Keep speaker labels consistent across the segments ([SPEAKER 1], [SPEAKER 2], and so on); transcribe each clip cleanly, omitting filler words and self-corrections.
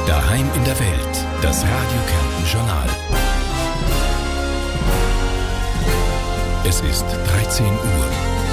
[SPEAKER 1] Daheim in der Welt, das Radio Kärnten Journal. Es ist 13 Uhr.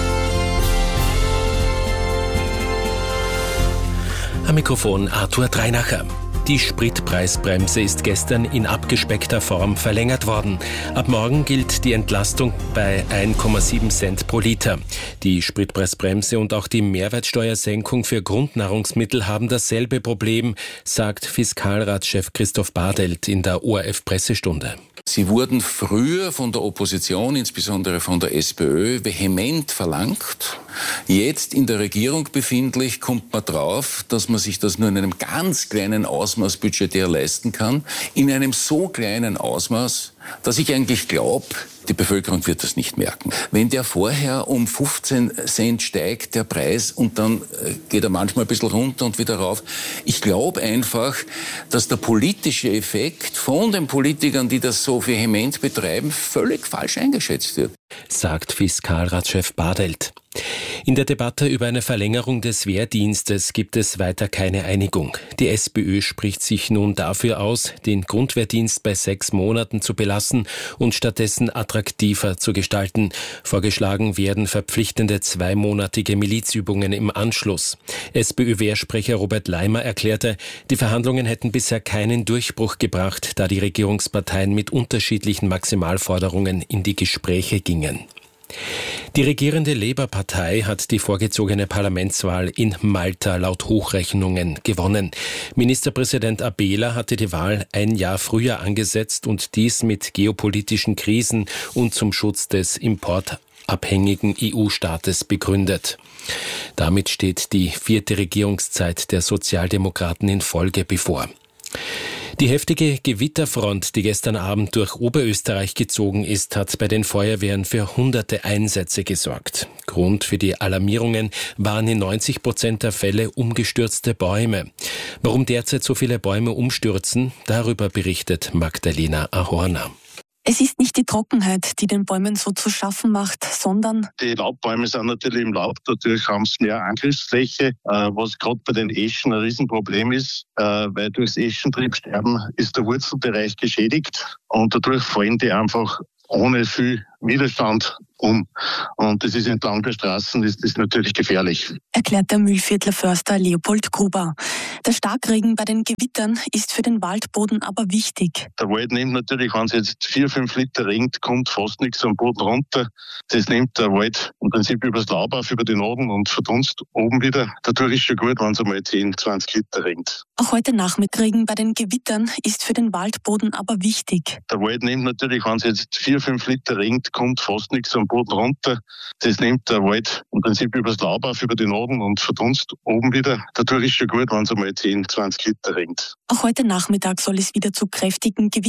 [SPEAKER 2] Am Mikrofon Arthur Dreinacher. Die Spritpreisbremse ist gestern in abgespeckter Form verlängert worden. Ab morgen gilt die Entlastung bei 1,7 Cent pro Liter. Die Spritpreisbremse und auch die Mehrwertsteuersenkung für Grundnahrungsmittel haben dasselbe Problem, sagt Fiskalratschef Christoph Badelt in der ORF-Pressestunde.
[SPEAKER 3] Sie wurden früher von der Opposition, insbesondere von der SPÖ, vehement verlangt. Jetzt in der Regierung befindlich kommt man drauf, dass man sich das nur in einem ganz kleinen Ausmaß budgetär leisten kann. In einem so kleinen Ausmaß, dass ich eigentlich glaube, die Bevölkerung wird das nicht merken. Wenn der vorher um 15 Cent steigt, der Preis, und dann geht er manchmal ein bisschen runter und wieder rauf. Ich glaube einfach, dass der politische Effekt von den Politikern, die das so vehement betreiben, völlig falsch eingeschätzt wird,
[SPEAKER 2] sagt Fiskalratschef Badelt. In der Debatte über eine Verlängerung des Wehrdienstes gibt es weiter keine Einigung. Die SPÖ spricht sich nun dafür aus, den Grundwehrdienst bei 6 Monaten zu belassen und stattdessen attraktiver zu gestalten. Vorgeschlagen werden verpflichtende 2-monatige Milizübungen im Anschluss. SPÖ-Wehrsprecher Robert Leimer erklärte, die Verhandlungen hätten bisher keinen Durchbruch gebracht, da die Regierungsparteien mit unterschiedlichen Maximalforderungen in die Gespräche gingen. Die regierende Labour-Partei hat die vorgezogene Parlamentswahl in Malta laut Hochrechnungen gewonnen. Ministerpräsident Abela hatte die Wahl ein Jahr früher angesetzt und dies mit geopolitischen Krisen und zum Schutz des importabhängigen EU-Staates begründet. Damit steht die 4. Regierungszeit der Sozialdemokraten in Folge bevor. Die heftige Gewitterfront, die gestern Abend durch Oberösterreich gezogen ist, hat bei den Feuerwehren für hunderte Einsätze gesorgt. Grund für die Alarmierungen waren in 90% der Fälle umgestürzte Bäume. Warum derzeit so viele Bäume umstürzen, darüber berichtet Magdalena Ahorner.
[SPEAKER 4] Es ist nicht die Trockenheit, die den Bäumen so zu schaffen macht, sondern
[SPEAKER 5] die Laubbäume sind natürlich im Laub, dadurch haben sie mehr Angriffsfläche, was gerade bei den Eschen ein Riesenproblem ist, weil durchs Eschentriebsterben ist der Wurzelbereich geschädigt und dadurch fallen die einfach ohne viel Widerstand um. Und das ist entlang der Straßen, ist das natürlich gefährlich.
[SPEAKER 4] Erklärt der Mühlviertler Förster Leopold Gruber. Der Starkregen bei den Gewittern ist für den Waldboden aber wichtig.
[SPEAKER 5] Der Wald nimmt natürlich, wenn es jetzt 4-5 Liter regnet, kommt fast nichts am Boden runter. Das nimmt der Wald im Prinzip übers Laub auf, über den Boden und verdunst oben wieder. Dadurch ist schon gut, wenn es einmal 10-20 Liter regnet.
[SPEAKER 4] Auch heute Nachmittag Regen bei den Gewittern ist für den Waldboden aber wichtig.
[SPEAKER 5] Der Wald nimmt natürlich, wenn es jetzt 4-5 Liter regnet, kommt fast nichts am Boden runter. Das nimmt der Wald im Prinzip übers Laub auf, über den Boden und verdunst oben wieder. Dadurch ist schon gut, wenn es einmal 10-20 Liter regnet.
[SPEAKER 4] Auch heute Nachmittag soll es wieder zu kräftigen Gewittern